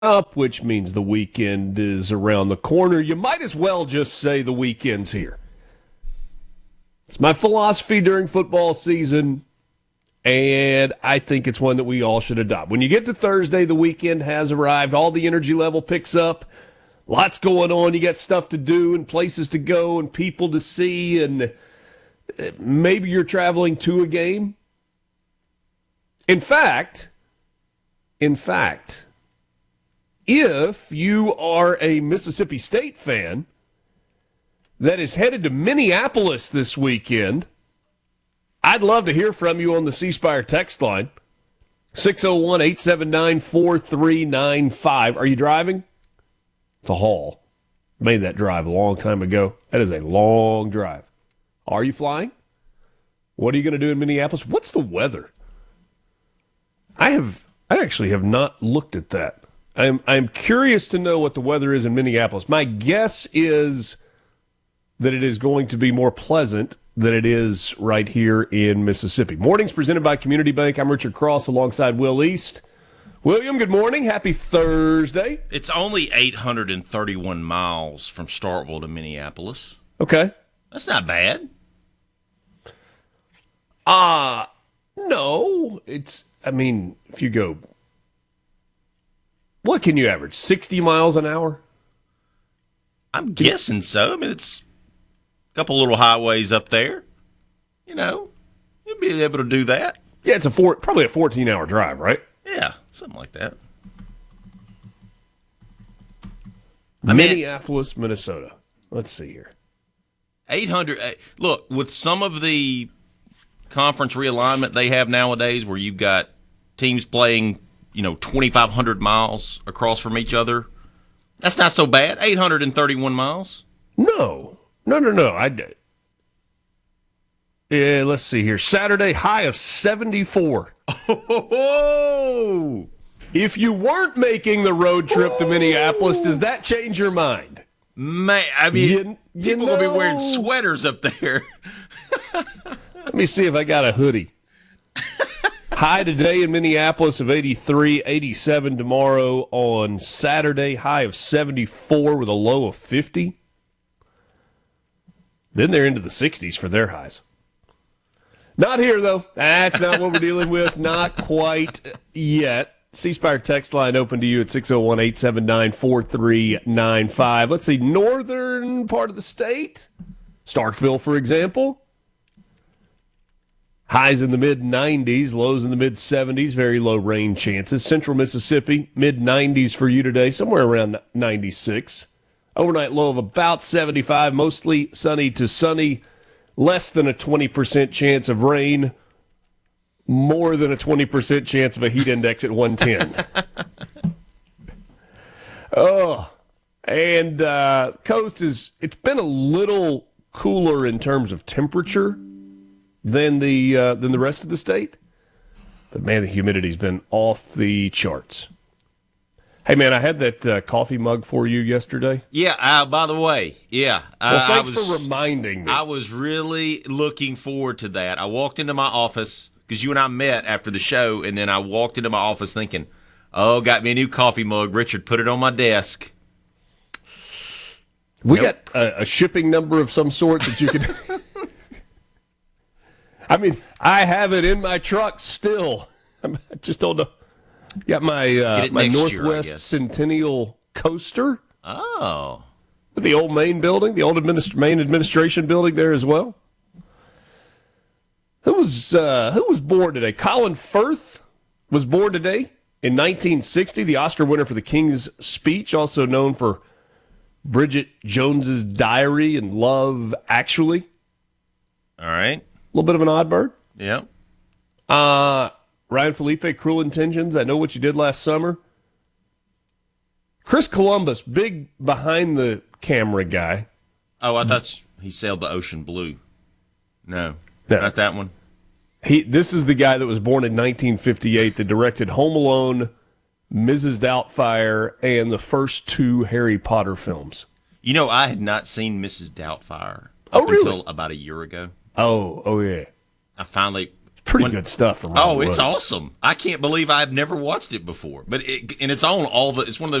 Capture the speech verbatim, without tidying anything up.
up, which means the weekend is around the corner. You might as well just say the weekend's here. It's my philosophy during football season, and I think it's one that we all should adopt. When you get to Thursday, the weekend has arrived. All the energy level picks up. Lots going on. You got stuff to do and places to go and people to see, and maybe you're traveling to a game. In fact, in fact, if you are a Mississippi State fan that is headed to Minneapolis this weekend, I'd love to hear from you on the C Spire text line, six oh one, eight seven nine, four three nine five. Are you driving? It's a haul. Made that drive a long time ago. That is a long drive. Are you flying? What are you going to do in Minneapolis? What's the weather? I have, I actually have not looked at that. I'm, I'm curious to know what the weather is in Minneapolis. My guess is that it is going to be more pleasant than it is right here in Mississippi. Mornings presented by Community Bank. I'm Richard Cross alongside Will East. William, good morning. Happy Thursday. It's only eight hundred thirty-one miles from Starkville to Minneapolis. Okay. That's not bad. Uh, no. It's, I mean, if you go, what can you average? sixty miles an hour? I'm guessing so. I mean, it's a couple little highways up there. You know, you'll be able to do that. Yeah, it's a four, probably a fourteen-hour drive, right? Yeah, something like that. I mean, Minneapolis, Minnesota. Let's see here. eight hundred. Look, with some of the conference realignment they have nowadays where you've got teams playing, you know, twenty-five hundred miles across from each other, that's not so bad. eight hundred thirty-one miles. No. No, no, no. I did. Yeah, let's see here. Saturday, high of seventy-four. Oh! If you weren't making the road trip to Minneapolis, does that change your mind? Man, I mean, You- you people will be wearing know- sweaters up there. Let me see if I got a hoodie. High today in Minneapolis of eighty-three, eighty-seven tomorrow on Saturday, high of seventy-four with a low of fifty. Then they're into the sixties for their highs. Not here, though. That's not what we're dealing with. Not quite yet. C Spire text line open to you at six oh one, eight seven nine, four three nine five. Let's see, northern part of the state. Starkville, for example. Highs in the mid nineties, lows in the mid seventies, very low rain chances. Central Mississippi, mid nineties for you today, somewhere around ninety-six. Overnight low of about seventy-five, mostly sunny to sunny. Less than a twenty percent chance of rain. More than a twenty percent chance of a heat index at one ten. Oh, and uh, coast is, it's been a little cooler in terms of temperature than the uh, than the rest of the state. But, man, the humidity's been off the charts. Hey, man, I had that uh, coffee mug for you yesterday. Yeah, uh, by the way, yeah. Well, uh, thanks I was, for reminding me. I was really looking forward to that. I walked into my office, because you and I met after the show, and then I walked into my office thinking, oh, got me a new coffee mug. Richard, put it on my desk. We Nope. got a, a shipping number of some sort that you can... I mean, I have it in my truck still. I just don't know. Got my uh, Get it my next year, I Northwest guess. Centennial coaster. Oh. The old main building, the old administ- main administration building there as well. Who was uh, who was born today? Colin Firth was born today in nineteen sixty, the Oscar winner for The King's Speech, also known for Bridget Jones's Diary and Love Actually. All right. A little bit of an odd bird. Yeah. Uh, Ryan Felipe, Cruel Intentions, I Know What You Did Last Summer. Chris Columbus, big behind-the-camera guy. Oh, I thought he sailed the ocean blue. No, No. not that one. He, this is the guy that was born in nineteen fifty-eight that directed Home Alone, Missus Doubtfire, and the first two Harry Potter films. You know, I had not seen Missus Doubtfire Oh, up really? until about a year ago. Oh, oh yeah. I finally pretty when- good stuff from Robert Oh, it's Williams. awesome! I can't believe I've never watched it before. But it, and it's on all the. It's one of those